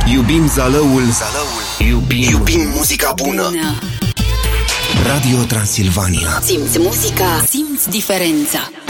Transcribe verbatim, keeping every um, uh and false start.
Iubim zalăul, zalăul. Iubim, Iubim muzica bună. bună Radio Transilvania. Simți muzica, simți diferența.